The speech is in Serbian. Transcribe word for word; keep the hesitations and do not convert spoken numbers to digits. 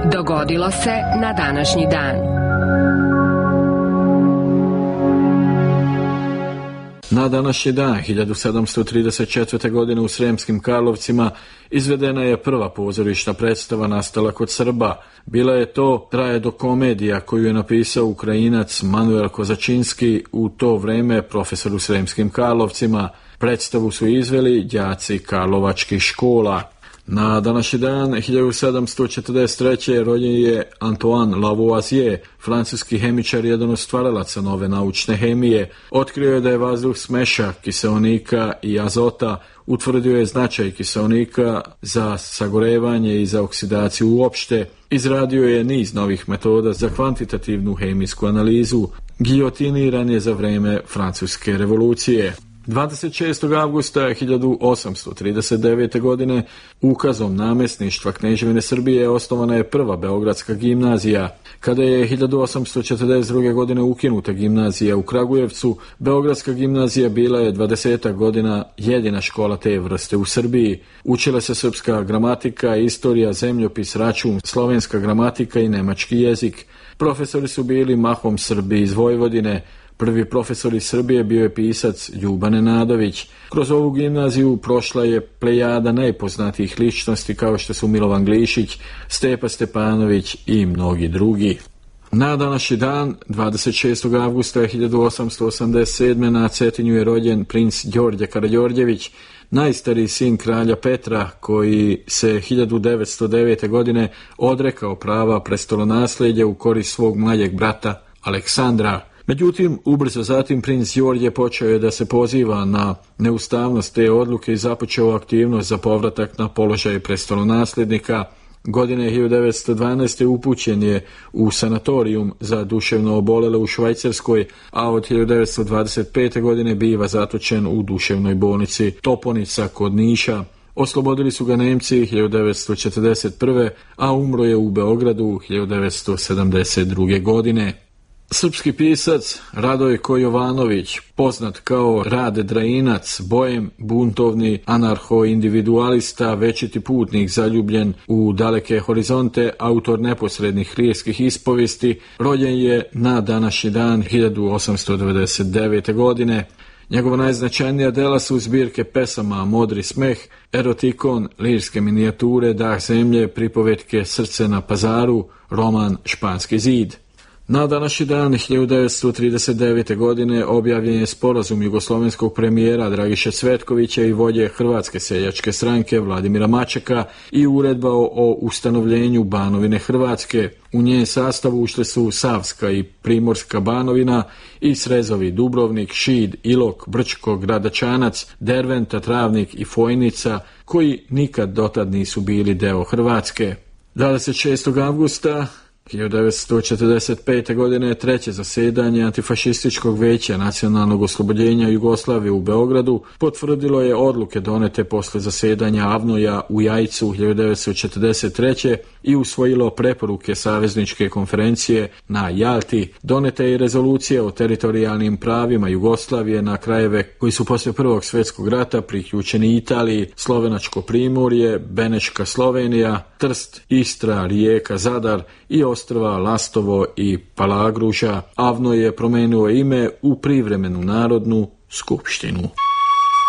Dogodilo se na današnji dan. Na današnji dan, hiljadu sedamsto trideset četvrte. godine u Sremskim Karlovcima izvedena je prva pozorišna predstava nastala kod Srba. Bila je to trajedokomedija koju je napisao Ukrajinac Manuel Kozačinski, u to vreme profesor u Sremskim Karlovcima. Predstavu su izveli đaci karlovačkih škola. Na današnji dan, hiljadu sedamsto četrdeset treće. rođen je Antoine Lavoisier, francuski hemičar, jedan od stvaralaca nove naučne hemije. Otkrio je da je vazduh smeša kiseonika i azota, utvrdio je značaj kiseonika za sagorevanje i za oksidaciju uopšte, izradio je niz novih metoda za kvantitativnu hemijsku analizu, giljotiniran je za vreme Francuske revolucije. dvadeset šestog avgusta hiljadu osamsto trideset devete. godine ukazom namjesništva Kneževine Srbije osnovana je prva beogradska gimnazija. Kada je hiljadu osamsto četrdeset druge. godine ukinuta gimnazija u Kragujevcu, beogradska gimnazija bila je dvadesetak godina jedina škola te vrste u Srbiji. Učila se srpska gramatika, istorija, zemljopis, račun, slovenska gramatika i nemački jezik. Profesori su bili mahom Srbi iz Vojvodine. Prvi profesor iz Srbije bio je pisac Ljuba Nenadović. Kroz ovu gimnaziju prošla je plejada najpoznatijih ličnosti kao što su Milovan Glišić, Stepa Stepanović i mnogi drugi. Na današnji dan, dvadeset šestog avgusta hiljadu osamsto osamdeset sedme. na Cetinju je rođen princ Đorđe Karađorđević, najstariji sin kralja Petra, koji se hiljadu devetsto devete. godine odrekao prava prestolonaslijeđa u korist svog mlađeg brata Aleksandra. Međutim, ubrzo zatim princ Đorđe počeo je da se poziva na neustavnost te odluke i započeo aktivnost za povratak na položaj prestolonasljednika. Godine hiljadu devetsto dvanaeste. upućen je u sanatorijum za duševno obolele u Švajcarskoj, a od hiljadu devetsto dvadeset pete. godine biva zatočen u duševnoj bolnici Toponica kod Niša. Oslobodili su ga Nemci hiljadu devetsto četrdeset prve. a umro je u Beogradu hiljadu devetsto sedamdeset druge. godine. Srpski pisac Radojko Jovanović, poznat kao Rade Drainac, bojem, buntovni, anarho-individualista, večiti putnik zaljubljen u daleke horizonte, autor neposrednih rijeskih ispovesti, rođen je na današnji dan hiljadu osamsto devedeset devete. godine. Njegova najznačajnija dela su zbirke pesama Modri smeh, Erotikon, lirske minijature, Dah zemlje, pripovetke Srce na pazaru, roman Španski zid. Na današnji dan hiljadu devetsto trideset devete. godine objavljen je sporazum jugoslovenskog premijera Dragiše Cvetkovića i vođe Hrvatske seljačke stranke Vladimira Mačeka i uredba o ustanovljenju Banovine Hrvatske. U njen sastav ušle su Savska i Primorska Banovina i srezovi Dubrovnik, Šid, Ilok, Brčko, Gradačanac, Derventa, Travnik i Fojnica, koji nikad dotad nisu bili deo Hrvatske. dvadeset šestog avgusta hiljadu devetsto četrdeset pete. godine treće zasedanje Antifašističkog veća nacionalnog oslobođenja Jugoslavije u Beogradu potvrdilo je odluke donete posle zasedanja Avnoja u Jajcu hiljadu devetsto četrdeset treće. i usvojilo preporuke Savezničke konferencije na Jalti. Doneta je i rezolucija o teritorijalnim pravima Jugoslavije na krajeve koji su poslije Prvog svjetskog rata priključeni Italiji, Slovenačko primorje, Beneška Slovenija, Trst, Istra, Rijeka, Zadar i ostrva Lastovo i Palagruža. Avno je promenio ime u Privremenu narodnu skupštinu.